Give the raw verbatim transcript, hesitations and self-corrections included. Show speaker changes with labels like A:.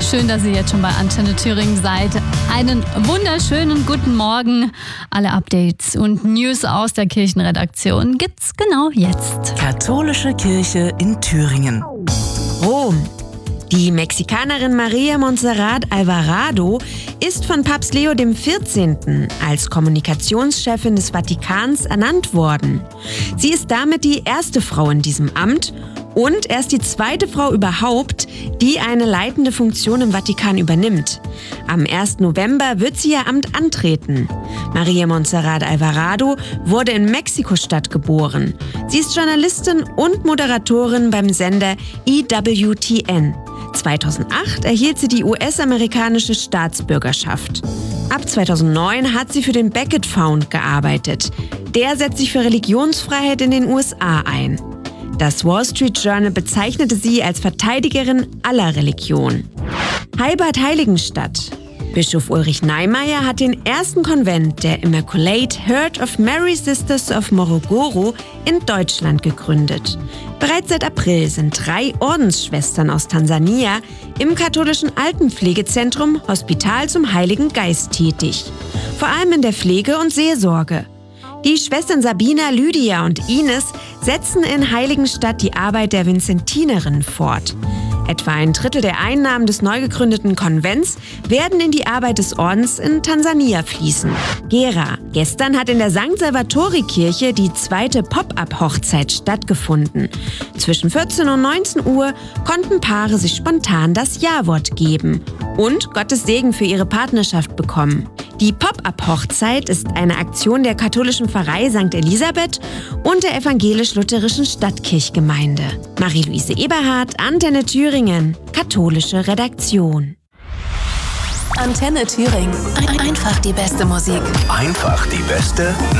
A: Schön, dass ihr jetzt schon bei Antenne Thüringen seid. Einen wunderschönen guten Morgen. Alle Updates und News aus der Kirchenredaktion gibt's genau jetzt.
B: Katholische Kirche in Thüringen.
C: Rom. Die Mexikanerin María Montserrat Alvarado ist von Papst Leo der vierzehnte. als Kommunikationschefin des Vatikans ernannt worden. Sie ist damit die erste Frau in diesem Amt und erst die zweite Frau überhaupt, die eine leitende Funktion im Vatikan übernimmt. Am ersten November wird sie ihr Amt antreten. María Montserrat Alvarado wurde in Mexiko-Stadt geboren. Sie ist Journalistin und Moderatorin beim Sender E W T N. zweitausendacht erhielt sie die U S-amerikanische Staatsbürgerschaft. Ab zweitausendneun hat sie für den Becket Found gearbeitet. Der setzt sich für Religionsfreiheit in den U S A ein. Das Wall Street Journal bezeichnete sie als Verteidigerin aller Religionen. Heilbad Heiligenstadt. Bischof Ulrich Neimeyer hat den ersten Konvent der Immaculate Heart of Mary Sisters of Morogoro in Deutschland gegründet. Bereits seit April sind drei Ordensschwestern aus Tansania im katholischen Altenpflegezentrum Hospital zum Heiligen Geist tätig. Vor allem in der Pflege und Seelsorge. Die Schwestern Sabina, Lydia und Ines setzen in Heiligenstadt die Arbeit der Vinzentinerinnen fort. Etwa ein Drittel der Einnahmen des neu gegründeten Konvents werden in die Arbeit des Ordens in Tansania fließen. Gera. Gestern hat in der Sankt Salvatori-Kirche die zweite Pop-up-Hochzeit stattgefunden. Zwischen vierzehn und neunzehn Uhr konnten Paare sich spontan das Ja-Wort geben und Gottes Segen für ihre Partnerschaft bekommen. Die Pop-up-Hochzeit ist eine Aktion der katholischen Pfarrei Sankt Elisabeth und der evangelisch-lutherischen Stadtkirchgemeinde. Marie-Louise Eberhardt, Antenne Thüringen, katholische Redaktion.
D: Antenne Thüringen. Einfach die beste Musik.
B: Einfach die beste